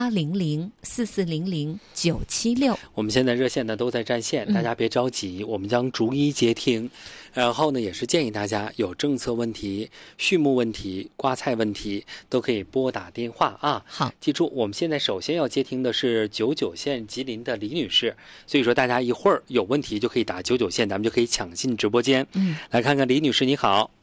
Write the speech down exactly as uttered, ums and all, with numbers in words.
八零零四四零零九七六。 我们现在热线呢都在占线，大家别着急，嗯、我们将逐一接听。然后呢，也是建议大家有政策问题、畜牧问题、瓜菜问题，都可以拨打电话啊。 好， 记住，我们现在首先要接听的是九九线吉林的李女士，所以说大家一会儿有问题就可以打九九线，咱们就可以抢进直播间。 嗯， 来看看李女士，你好。